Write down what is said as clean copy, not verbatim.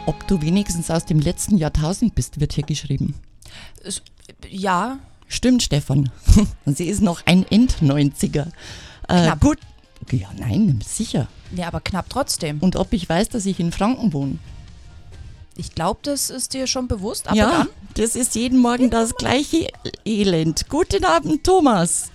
Ob du wenigstens aus dem letzten Jahrtausend bist, wird hier geschrieben. Ja. Stimmt, Stefan. Sie ist noch ein End-90er. Knapp. Gut. Ja, nein, sicher. Ja, aber knapp trotzdem. Und ob ich weiß, dass ich in Franken wohne? Ich glaube, das ist dir schon bewusst. Ab Ja, und an. das ist jeden Morgen das gleiche Elend. Guten Abend, Thomas.